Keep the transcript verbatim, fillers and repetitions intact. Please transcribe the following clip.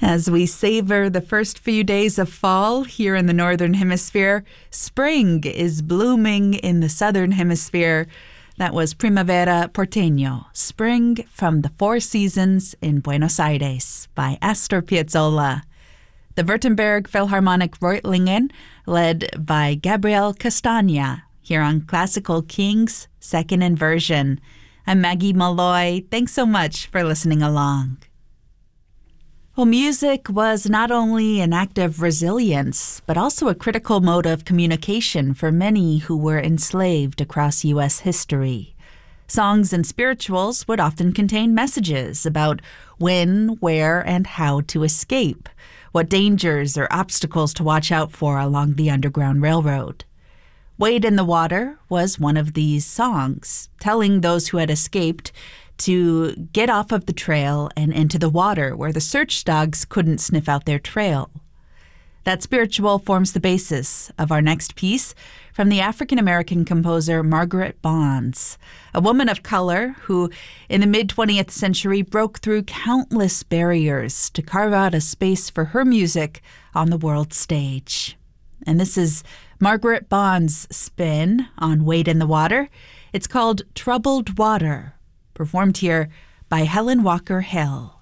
As we savor the first few days of fall here in the Northern Hemisphere, spring is blooming in the Southern Hemisphere. That was Primavera Porteño, Spring from the Four Seasons in Buenos Aires by Astor Piazzolla. The Württemberg Philharmonic Reutlingen, led by Gabriel Castagna, here on Classical Kings, second inversion. I'm Maggie Malloy. Thanks so much for listening along. Well, music was not only an act of resilience, but also a critical mode of communication for many who were enslaved across U S history. Songs and spirituals would often contain messages about when, where, and how to escape, what dangers or obstacles to watch out for along the Underground Railroad. Wade in the Water was one of these songs, telling those who had escaped to get off of the trail and into the water where the search dogs couldn't sniff out their trail. That spiritual forms the basis of our next piece from the African-American composer Margaret Bonds, a woman of color who, in the mid-twentieth century, broke through countless barriers to carve out a space for her music on the world stage. And this is Margaret Bonds' spin on Wade in the Water. It's called Troubled Water, performed here by Helen Walker Hill.